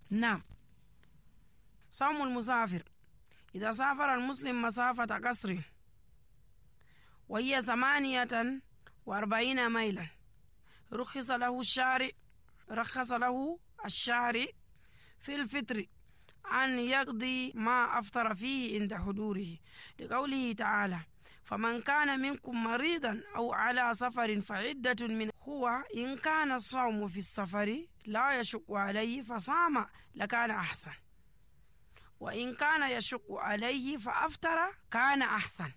نعم. صوم المسافر: إذا سافر المسلم مسافة قصر وهي 48 ميلا رخص له الشارع في الفطر أن يقضي ما أفطر فيه عند حضوره، لقوله تعالى: فمن كان منكم مريضا أو على سفر فعدة من هو إن كان الصوم في السفر لا يشق عليه فصام لكان أحسن، وإن كان يشق عليه فأفطر كان أحسن،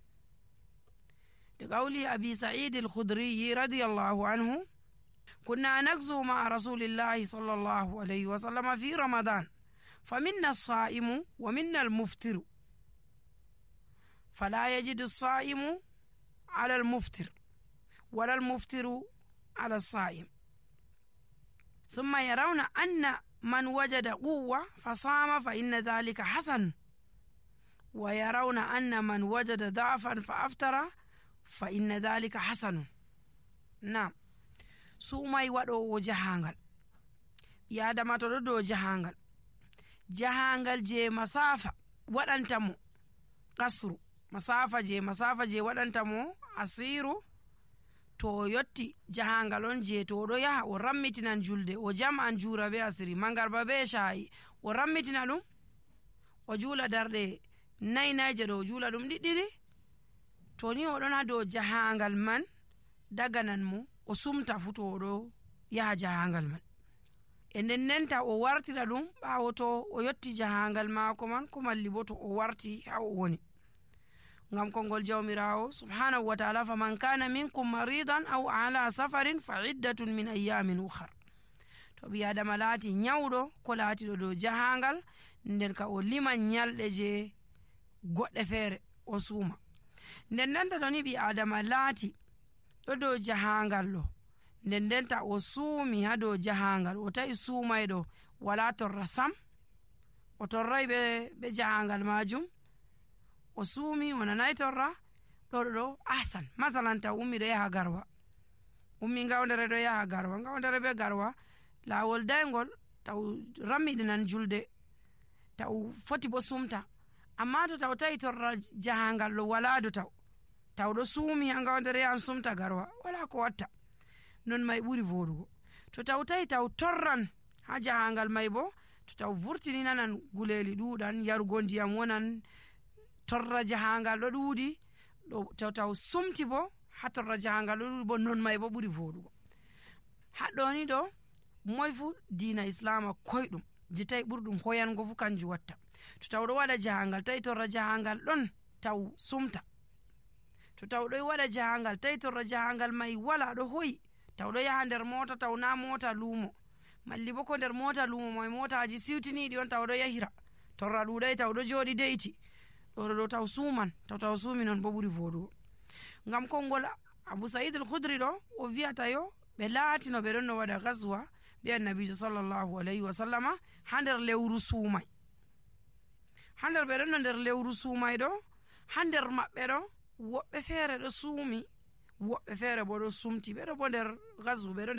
لقول أبي سعيد الخدري رضي الله عنه: كنا نغزو مع رسول الله صلى الله عليه وسلم في رمضان فمنا الصائم ومنا المفطر، فلا يجد الصائم على المفطر ولا المفطر على الصائم، ثم يرون أن من وجد قوة فصام فإن ذلك حسن، ويرون أن من وجد ضعفا فأفطر فإن ذلك حسن. نعم. سومي ودو جهانغال يا دماتو دو جهانغال جي مسافة ودانتمو قصر مسافة جي ودانتمو أسيرو to yotti jahangal on je to do yaha o rammitinan julde o jam an jura be asiri mangarba be shayi o rammitina dum o jula darde naynaje do jula dum diddiri to ni o don ha do jahangal man daganan mo o sumta futo do yaha jahangal man e nenta o wartira dum bawo to o yotti jahangal mako man ko malli bo to o warti ha o woni ngam kongol jawmirawo subhanahu wa ta'ala: faman kana minkum maridan aw ala safarin fa iddatun min ayamin ukhra. to bi adama lati nyawdo ko lati do jahangal nden ka o liman nyalde je godde fere o suma, nden nanta do ni bi adama lati do jahangal lo nden denta o sumi ha do jahangal o tay sumay do wala torra sam o torray be jahangal majum o sumi wona naytorra do ahsan. masalan taw ummi do yaha garwa, ummi ngawndere do yaha garwa, ngawndere be garwa lawol daygol taw rammidinan julde taw foti bo sumta, amma to taw tawi torra jahangal lo wala do taw do sumi ha ngawndere yan sumta garwa wala ko watta, non may buri vodugo. to taw tawi taw torran ha jahangal may bo to taw vurtini nanan guleli dudan yarugo ndiyam wonan torra jahangal do duudi do taw sumti bo ha torra jahangal do duudi bo non may bo buri vodugo. haddo ni do moy fu diina islama koydum jitay burdum hoyango fu kanju watta. to taw do wada jahangal tay torra jahangal don taw sumta, to taw do wada jahangal tay torra jahangal may wala do hoyi taw do yaha nder mota taw na mota lumo malli bo ko nder mota lumo moy motaji siwtini di on taw do yahira torra duuday taw do jodi deyti do taw suman taw sumi non bo buri vodugo. ngam kongol Abu Sa'id al-Khudri do o viata yo be laati no be don no wada gazwa be annabi sallallahu alaihi wasallama hander lewru sumay, hander be don nder lewru sumay do hander mabbe do wobbe fere do sumi wobbe fere bo do sumti be do bo nder gazwa be do